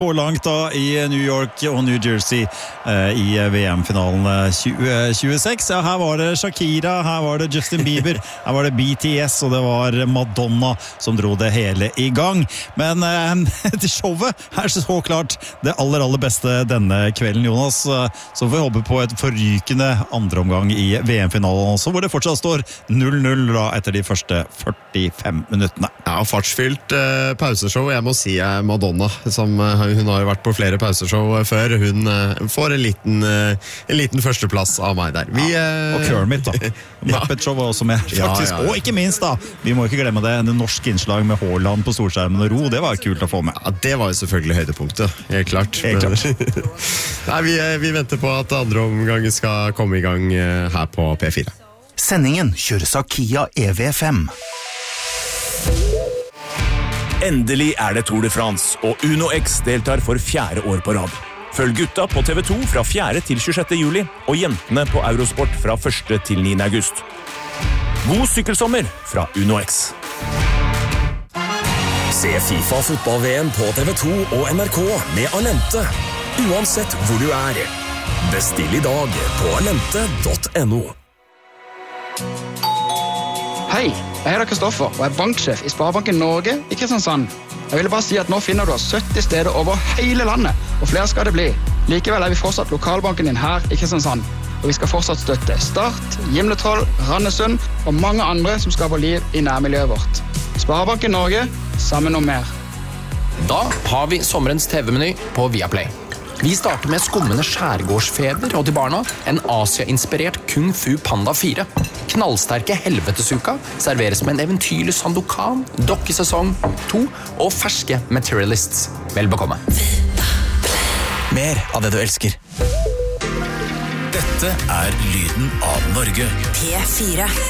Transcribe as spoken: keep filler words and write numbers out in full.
Så langt da i New York og New Jersey eh, i V M-finalen tjue tjueseks. Ja, her var det Shakira, her var det Justin Bieber, her var det B T S, og det var Madonna som dro det hele i gang. Men eh, til showet er så klart det aller, aller beste denne kvelden, Jonas. Så får vi håpe på et forrykende andre omgang i V M-finalen også, hvor det fortsatt står null null da etter de første førtifem minuttene. Ja, fartsfylt eh, pauseshow. Jeg må si eh, Madonna, som eh, hun har jo vært på flere pauseshow før. Hun uh, får en liten, uh, en liten førsteplass av meg der. Vi, uh... og Kermit da. Muppet Show var også med, faktisk. Ja, ja, ja. Og ikke minst da, vi må ikke glemme det, en norsk innslag med Haaland på storskjermen og ro, det var kult å få med. Ja, det var jo selvfølgelig høydepunktet, helt klart. Helt klart. Nei, vi, vi venter på at andre omgang skal komme i gang uh, her på P fire. Sendingen kjøres av Kia E V fem. Endelig er det Tour de France, og Uno X deltar for fjerde år på rad. Følg gutta på T V to fra fjerde til tjuesjette juli, og jentene på Eurosport fra første til niende august. God sykkelsommer fra Uno X. Se FIFA fotball-V M på T V to og N R K med Alente, uansett hvor du er. Bestill i dag på alente punktum no. Hei, jeg heter Kristoffer og er banksjef i Sparebanken Norge i Kristiansand. Jeg ville bare si at nå finner du oss sytti steder over hele landet, og flere skal det bli. Likevel er vi fortsatt lokalbanken din her i Kristiansand, og vi skal fortsatt støtte Start, Gimletroll, Randesund og mange andre som skaper liv i nærmiljøet vårt. Sparebanken Norge, sammen om mer. Da har vi sommerens T V-meny på Viaplay. Vi starter med skummende skjærgårdsfeber og til barna en Asia-inspirert Kung Fu Panda fire. Knallsterke helvetesuka serveres med en eventyrlig Sandokan, dokkesesong to og ferske Materialists. Vel bekomme. Mer av det du elsker. Dette er lyden av Norge. P fire.